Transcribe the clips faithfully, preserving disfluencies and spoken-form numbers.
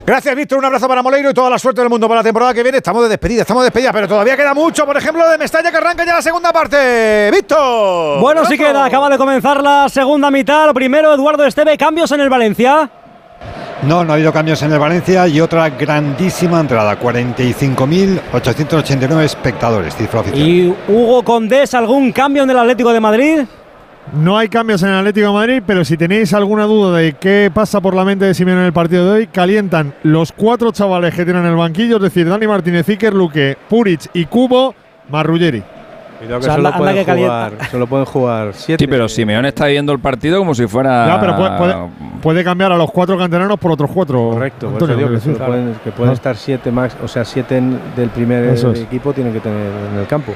Gracias, Víctor, un abrazo para Moleiro y toda la suerte del mundo para la temporada que viene. Estamos de despedida, estamos de despedida, pero todavía queda mucho, por ejemplo, de Mestalla, que arranca ya la segunda parte. ¡Víctor! Bueno, sí queda, acaba de comenzar la segunda mitad. Lo primero, Eduardo Esteve, cambios en el Valencia. No, no ha habido cambios en el Valencia y otra grandísima entrada, cuarenta y cinco mil ochocientos ochenta y nueve espectadores, cifra oficial. ¿Y Hugo Condés, algún cambio en el Atlético de Madrid? No hay cambios en el Atlético de Madrid, pero si tenéis alguna duda de qué pasa por la mente de Simeone en el partido de hoy, calientan los cuatro chavales que tienen el banquillo, es decir, Dani Martínez, Iker Luque, Puric y Cubo, más Ruggeri. Cuidado que, o sea, solo, anda, pueden anda que jugar, solo pueden jugar siete. Sí, pero Simeone está viendo el partido como si fuera… Ya, pero puede, puede, puede cambiar a los cuatro canteranos por otros cuatro. Correcto, Antonio, por eso digo que, pueden, que pueden ah. estar siete más, o sea, siete del primer es. equipo tienen que tener en el campo.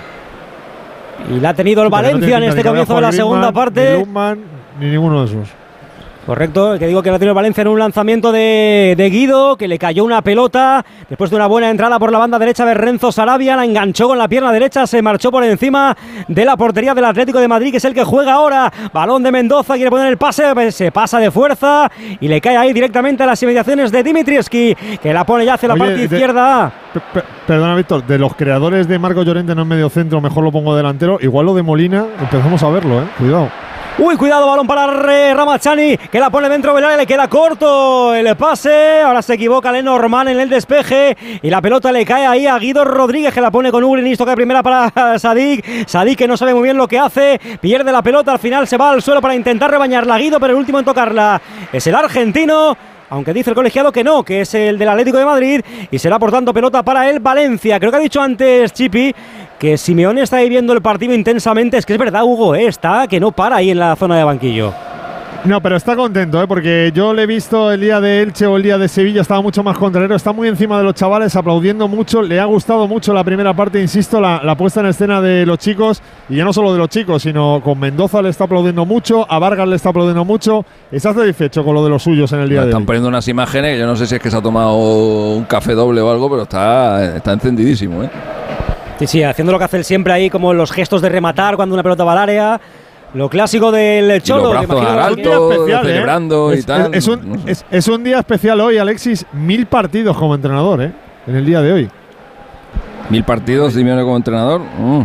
Y la ha tenido el Valencia no en este comienzo de la segunda Lindman, parte. Ni Lundman, ni ninguno de esos. Correcto, que digo que la tiene el Valencia en un lanzamiento de, de Guido, que le cayó una pelota después de una buena entrada por la banda derecha de Renzo Sarabia, la enganchó con la pierna derecha, se marchó por encima de la portería del Atlético de Madrid, que es el que juega ahora. Balón de Mendoza, quiere poner el pase, se pasa de fuerza y le cae ahí directamente a las inmediaciones de Dimitrievski, que la pone ya hacia la Oye, parte de, izquierda. P- perdona, Víctor, de los creadores de Marco Llorente no es medio centro, mejor lo pongo delantero. Igual lo de Molina, empezamos a verlo, eh, cuidado. Uy, cuidado, balón para Ramazani, que la pone dentro del área, le queda corto el pase. Ahora se equivoca Lenormand en el despeje y la pelota le cae ahí a Guido Rodríguez, que la pone con Ugrinis, toca de primera para Sadik. Sadik, que no sabe muy bien lo que hace, pierde la pelota, al final se va al suelo para intentar rebañarla. Guido, pero el último en tocarla es el argentino, aunque dice el colegiado que no, que es el del Atlético de Madrid, y será por tanto pelota para el Valencia. Creo que ha dicho antes Chipi que Simeone está viviendo el partido intensamente. Es que es verdad, Hugo, ¿eh? Está que no para ahí en la zona de banquillo. No, pero está contento, ¿eh? Porque yo le he visto el día de Elche o el día de Sevilla, estaba mucho más contrario, está muy encima de los chavales, aplaudiendo mucho, le ha gustado mucho la primera parte, insisto, la, la puesta en escena de los chicos, y ya no solo de los chicos, sino con Mendoza le está aplaudiendo mucho, a Vargas le está aplaudiendo mucho. Está satisfecho con lo de los suyos en el día Me de están hoy. poniendo unas imágenes, yo no sé si es que se ha tomado un café doble o algo, pero está, está encendidísimo, ¿eh? Sí, sí, haciendo lo que hace él siempre ahí, como los gestos de rematar cuando una pelota va al área. Lo clásico del Cholo. Y los brazos al alto, especial, celebrando ¿eh? y es, tal. Es, es, un, no sé. es, es un día especial hoy, Alexis. Mil partidos como entrenador, ¿eh? En el día de hoy. Mil partidos, Simeone como entrenador. Mm.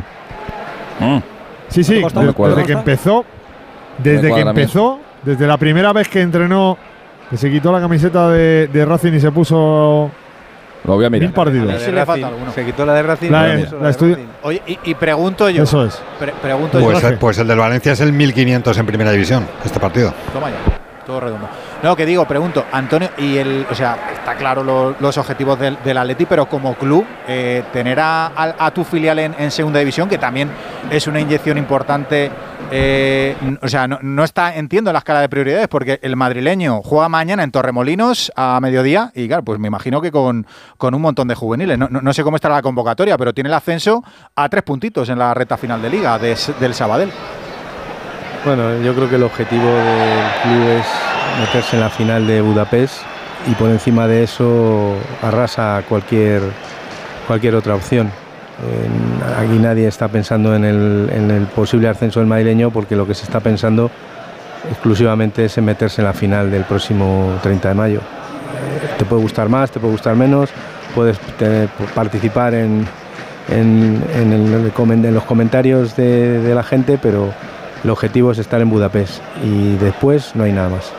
Mm. Sí, sí, desde, desde que empezó. Desde que empezó, desde la primera vez que entrenó, que se quitó la camiseta de, de Racing y se puso… Lo voy a mirar. Mil partidos. Sí, le falta alguno. Se quitó la de Racing. La, la, la, la de Oye, y, y pregunto yo. Eso es. Pre pregunto pues, yo. El, pues el del Valencia es el mil quinientos en primera división, este partido. Toma ya. Todo redondo. No, que digo, pregunto, Antonio, y el, o sea, está claro lo, los objetivos del, del Atleti, pero como club, eh, tener a, a, a tu filial en, en segunda división, que también es una inyección importante, eh, o sea, no, no está, entiendo la escala de prioridades, porque el madrileño juega mañana en Torremolinos a mediodía, y claro, pues me imagino que con, con un montón de juveniles. No, no, no sé cómo estará la convocatoria, pero tiene el ascenso a tres puntitos en la recta final de liga de, del Sabadell. Bueno, yo creo que el objetivo del club es meterse en la final de Budapest y por encima de eso arrasa cualquier cualquier otra opción. Eh, aquí nadie está pensando en el, en el posible ascenso del madrileño, porque lo que se está pensando exclusivamente es en meterse en la final del próximo treinta de mayo. Eh, te puede gustar más, te puede gustar menos, puedes tener, participar en, en, en, el, en los comentarios de, de la gente, pero el objetivo es estar en Budapest y después no hay nada más.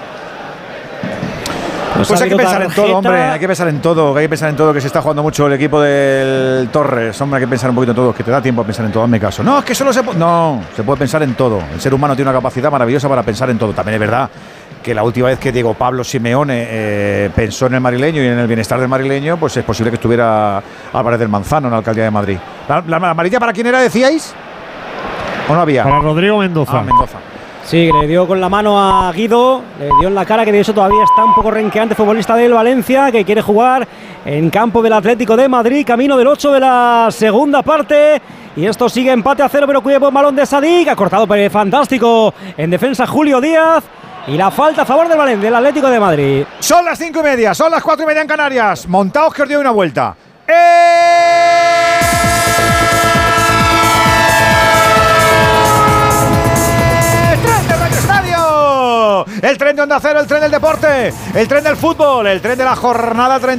Pues, pues hay que pensar tarjeta. en todo, hombre, hay que pensar en todo, hay que pensar en todo, que se está jugando mucho el equipo del Torres, hombre, hay que pensar un poquito en todo, que te da tiempo a pensar en todo, hazme caso. No, es que solo se puede, no, se puede pensar en todo. El ser humano tiene una capacidad maravillosa para pensar en todo. También es verdad que la última vez que Diego Pablo Simeone eh, pensó en el madrileño y en el bienestar del madrileño, pues es posible que estuviera Álvarez del Manzano en la alcaldía de Madrid. ¿La, la, la amarilla para quién era, decíais? ¿O no había? Para Rodrigo Mendoza. Ah, Mendoza. Sí, le dio con la mano a Guido, le dio en la cara, que de eso todavía está un poco renqueante, futbolista del Valencia, que quiere jugar en campo del Atlético de Madrid, camino del ocho de la segunda parte, y esto sigue empate a cero, pero cuida buen balón de Sadik, ha cortado pero fantástico en defensa Julio Díaz, y la falta a favor del Valencia, del Atlético de Madrid. Son las cinco y media, son las cuatro y media en Canarias, montaos que os doy una vuelta. ¡Eh! El tren de Onda Cero, el tren del deporte, el tren del fútbol, el tren de la jornada treinta.